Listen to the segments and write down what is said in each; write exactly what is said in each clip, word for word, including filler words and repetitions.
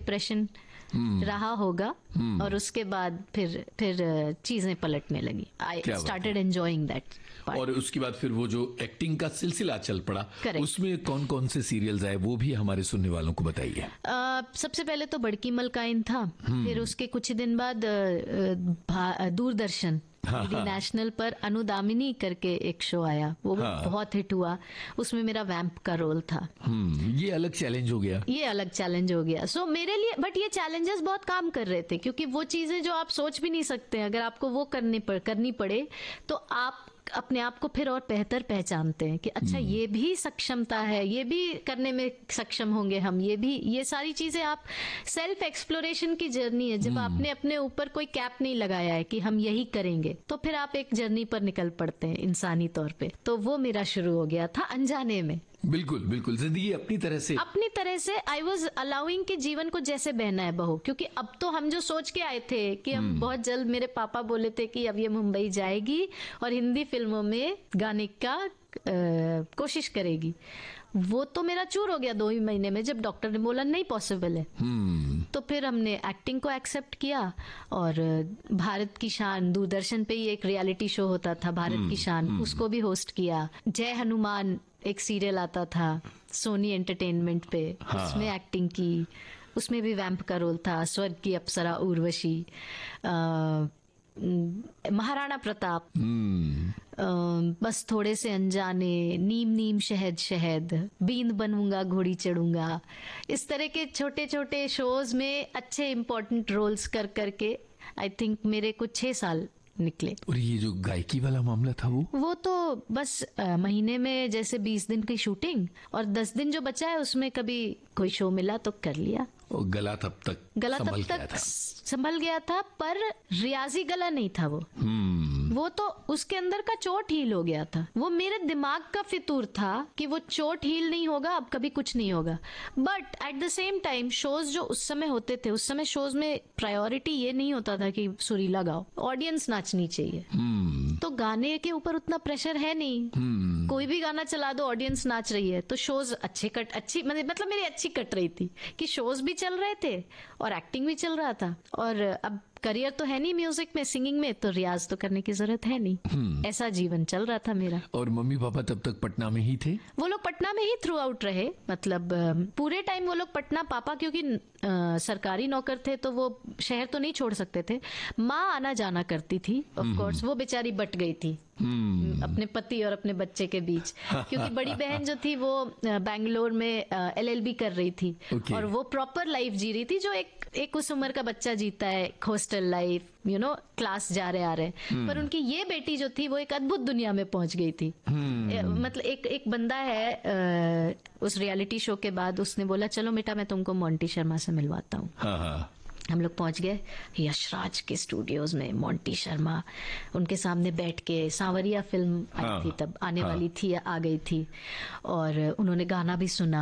Depression रहा होगा और उसके बाद फिर फिर चीजें पलटने लगी. I started enjoying that. और उसके बाद फिर वो जो एक्टिंग का सिलसिला चल पड़ा, Correct. उसमें कौन कौन से सीरियल्स आए वो भी हमारे सुनने वालों को बताइए. सबसे पहले तो बड़की मलकाइन था, फिर उसके कुछ दिन बाद दूरदर्शन डी नेशनल पर अनुदामिनी करके एक शो आया, वो हाँ. बहुत हिट हुआ. उसमें मेरा वैम्प का रोल था. ये अलग चैलेंज हो गया. ये अलग चैलेंज हो गया. सो so, मेरे लिए बट ये चैलेंजेस बहुत काम कर रहे थे, क्योंकि वो चीजें जो आप सोच भी नहीं सकते, अगर आपको वो करनी पड़ करनी पड़े तो आप अपने आप को फिर और बेहतर पहचानते हैं कि अच्छा ये भी सक्षमता है, ये भी करने में सक्षम होंगे हम, ये भी, ये सारी चीजें आप सेल्फ एक्सप्लोरेशन की जर्नी है. जब आपने अपने ऊपर कोई कैप नहीं लगाया है कि हम यही करेंगे, तो फिर आप एक जर्नी पर निकल पड़ते हैं इंसानी तौर पे. तो वो मेरा शुरू हो गया था अनजाने में. बिल्कुल बिल्कुल, जिंदगी अपनी तरह से अपनी तरह से आई वॉज अलाउइंग कि जीवन को जैसे बहना है बहू. क्योंकि अब तो हम जो सोच के आए थे कि हम बहुत जल्द, मेरे पापा बोले थे कि अब ये मुंबई जाएगी और हिंदी फिल्मों में गाने का आ, कोशिश करेगी, वो तो मेरा चूर हो गया दो ही महीने में जब डॉक्टर ने बोला नहीं पॉसिबल है. hmm. तो फिर हमने एक्टिंग को एक्सेप्ट किया और भारत की शान, दूरदर्शन पे ही एक रियलिटी शो होता था भारत hmm. की शान, hmm. उसको भी होस्ट किया. जय हनुमान एक सीरियल आता था सोनी एंटरटेनमेंट पे, हाँ. उसमें एक्टिंग की, उसमें भी वैम्प का रोल था. स्वर्ग की अप्सरा उर्वशी, महाराणा प्रताप, hmm. बस थोड़े से अनजाने, नीम नीम शहद शहद, बींद बनूंगा घोड़ी चढ़ूंगा, इस तरह के छोटे छोटे शोज में अच्छे इंपॉर्टेंट रोल्स कर करके आई थिंक मेरे कुछ छह साल निकले. और ये जो गायकी वाला मामला था वो वो तो बस आ, महीने में जैसे बीस दिन की शूटिंग और दस दिन जो बचा है उसमें कभी कोई शो मिला तो कर लिया. और गला तब तक गला तब तक संभल गया था, पर रियाजी गला नहीं था वो. hmm. वो तो उसके अंदर का चोट हील हो गया था. वो मेरे दिमाग का फितूर था कि वो चोट हील नहीं होगा, अब कभी कुछ नहीं होगा. But at the same time shows जो उस समय होते थे, उस समय शोज में प्रायोरिटी ये नहीं होता था कि सुरीला गाओ, ऑडियंस नाचनी चाहिए. hmm. तो गाने के ऊपर उतना प्रेशर है नहीं. hmm. कोई भी गाना चला दो, ऑडियंस नाच रही है, तो शोज अच्छे कट अच्छी मतलब मेरी अच्छी कट रही थी कि शोज भी चल रहे थे और एक्टिंग भी चल रहा था. और अब करियर तो है नहीं म्यूजिक में, सिंगिंग में, तो रियाज तो करने की जरूरत है नहीं. hmm. ऐसा जीवन चल रहा था मेरा. और मम्मी पापा तब तक पटना में ही थे? वो लोग पटना में ही थ्रू आउट रहे, मतलब पूरे टाइम वो लोग पटना. पापा क्योंकि आ, सरकारी नौकर थे तो वो शहर तो नहीं छोड़ सकते थे. माँ आना जाना करती थी ऑफ कोर्स. वो बेचारी बट गई थी hmm. अपने पति और अपने बच्चे के बीच, क्योंकि बड़ी बहन जो थी वो बैंगलोर में एल एल बी कर रही थी. okay. और वो प्रॉपर लाइफ जी रही थी जो एक एक उस उम्र का बच्चा जीता है, hostel life, you know, class जा रहे आ रहे. hmm. पर उनकी ये बेटी जो थी वो एक अद्भुत दुनिया में पहुंच गई थी. hmm. मतलब एक एक बंदा है आ, उस रियलिटी शो के बाद उसने बोला चलो बेटा मैं तुमको मोंटी शर्मा से मिलवाता हूँ. हाँ. हम लोग पहुंच गए यशराज के स्टूडियोज में. मोंटी शर्मा उनके सामने बैठ के, सांवरिया फिल्म आई हाँ, थी तब, आने हाँ. वाली थी, आ गई थी, और उन्होंने गाना भी सुना.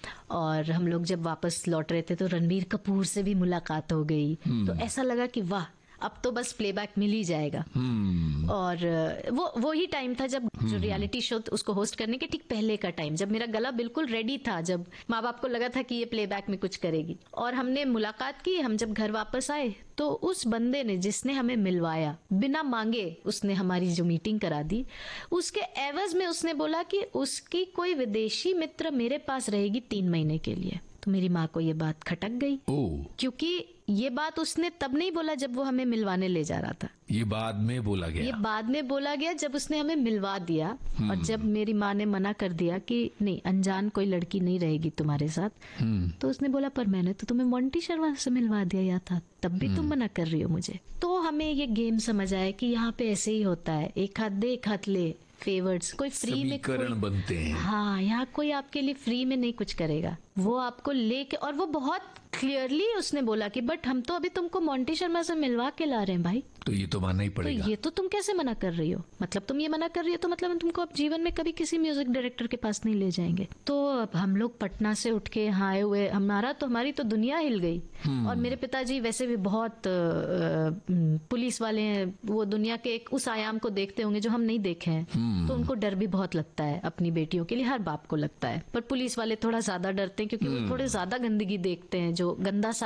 और हम लोग जब वापस लौट रहे थे तो रणबीर कपूर से भी मुलाकात हो गई. तो ऐसा लगा कि वाह, अब तो बस प्लेबैक मिल ही जाएगा. hmm. और वो वो ही टाइम था जब hmm. जो रियलिटी शो उसको होस्ट करने के ठीक पहले का टाइम, जब मेरा गला बिल्कुल रेडी था, जब माँ बाप को लगा था कि ये प्लेबैक में कुछ करेगी. और हमने मुलाकात की. हम जब घर वापस आए तो उस बंदे ने, जिसने हमें मिलवाया, बिना मांगे उसने हमारी जो मीटिंग करा दी, उसके एवज में उसने बोला कि उसकी कोई विदेशी मित्र मेरे पास रहेगी तीन महीने के लिए. तो मेरी माँ को ये बात खटक गई. oh. क्योंकि ये बात उसने तब नहीं बोला जब वो हमें मिलवाने ले जा रहा था. ये बाद में बोला गया. ये बाद में बोला गया जब उसने हमें मिलवा दिया. hmm. और जब मेरी माँ ने मना कर दिया कि नहीं, अनजान कोई लड़की नहीं रहेगी तुम्हारे साथ. hmm. तो उसने बोला पर मैंने तो तुम्हें मोंटी शर्मा से मिलवा दिया था, तब भी hmm. तुम मना कर रही हो मुझे. तो हमें ये गेम समझ आया कि यहाँ पे ऐसे ही होता है, एक हाथ दे एक हाथ ले, फेवर्स. कोई फ्री में कोई, बनते हैं. हाँ, यहाँ कोई आपके लिए फ्री में नहीं कुछ करेगा. वो आपको लेके, और वो बहुत क्लियरली उसने बोला कि बट हम तो अभी तुमको मोंटी शर्मा से मिलवा के ला रहे हैं भाई, तो ये तो मानना ही पड़ेगा. तो ये तो तुम कैसे मना कर रही हो? मतलब तुम ये मना कर रही हो तो मतलब हम तुमको अब जीवन में कभी किसी म्यूजिक डायरेक्टर के पास नहीं ले जाएंगे. तो अब हम लोग पटना से उठ के यहाँ आए हुए, हमारा तो हमारी तो दुनिया हिल गई. और मेरे पिताजी वैसे भी बहुत पुलिस वाले हैं, वो दुनिया के एक उस आयाम को देखते होंगे जो हम नहीं देखे हैं. तो उनको डर भी बहुत लगता है अपनी बेटियों के लिए, हर बाप को लगता है. पर पुलिस वाले थोड़ा ज्यादा डरते हैं क्योंकि वो थोड़े ज्यादा गंदगी देखते हैं, जो गंदा